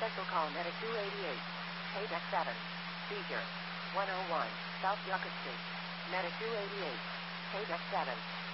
Cancel call Medic 288. Paydeck 7. Seizure. 101. South Yucca Street. Medic 288. Paydeck 7.